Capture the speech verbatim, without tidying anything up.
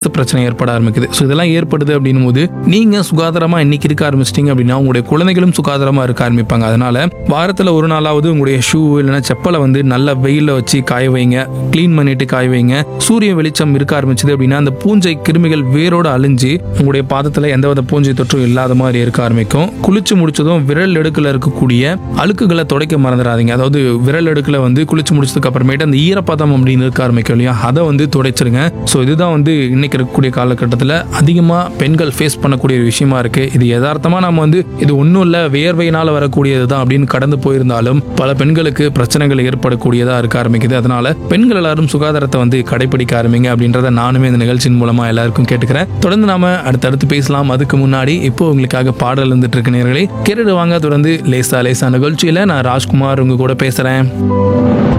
பிரச்சனை ஏற்பட ஆரம்பிக்குது. ஸோ இதெல்லாம் ஏற்படுது அப்படின்னும் போது நீங்க சுகாதாரமா இன்னைக்கு இருக்க ஆரம்பிச்சிட்டீங்க அப்படின்னா உங்களுடைய குழந்தைகளும் சுகாதாரமா இருக்க ஆரம்பிப்பாங்க. அதனால வாரத்துல ஒரு நாளாவது உங்களுடைய ஷூ இல்லைன்னா செப்பலை வந்து நல்ல வெயில வச்சு காய வைங்க, கிளீன் பண்ணிட்டு காய வைங்க. சூரிய வெளிச்சம் இருக்க ஆரம்பிச்சது அப்படின்னா அந்த பூஞ்சை கிருமிகள் வேரோட அழிஞ்சு உங்களுடைய பாதத்துல எந்தவித பூஞ்சை தொற்றும் இல்லாத மாதிரி இருக்க ஆரம்பிக்கும். குளிச்சு முடிச்சதும் விரல் அடுக்குல இருக்கக்கூடிய அழுக்குகளை துடைக்க மறந்துடாதீங்க. அதாவது விரல் அடுக்குல வந்து குளிச்சு முடிச்சதுக்கு அப்புறமேட்டு அந்த ஈரப்பதம் அப்படின்னு இருக்க ஆரம்பிக்கும் இல்லையா, அதை வந்து துடைச்சிருங்க. ஸோ இதுதான் வந்து இன்னைக்கு இருக்கக்கூடிய காலகட்டத்தில் அதிகமாக பெண்கள் ஃபேஸ் பண்ணக்கூடிய ஒரு விஷயமா இருக்கு. இது யதார்த்தமா நம்ம வந்து இது ஒன்றும் இல்லை வேர்வையினால வரக்கூடியது தான் அப்படின்னு கடந்து போயிருந்தாலும் பல பெண்களுக்கு பிரச்சனைகள் ஏற்படக்கூடியதா இருக்க ஆரம்பிக்குது. அதனால பெண்கள் எல்லாரும் சுகாதாரத்தை வந்து கடைபிடிக்க ஆரம்பிங்க அப்படின்றத நானுமே இந்த நிகழ்ச்சியின் மூலமா எல்லாருக்கும் கேட்டுக்கிறேன். தொடர்ந்து நாம அடுத்தடுத்து பேசலாம். அதுக்கு முன்னாடி இப்போ உங்களுக்காக பாடல் வந்துட்டு இருக்க நேயர்களே கேட்டுட்டு வாங்க. தொடர்ந்து லேசா லேசா நிகழ்ச்சியில நான் ராஜ்குமார் உங்க கூட பேசுறேன்.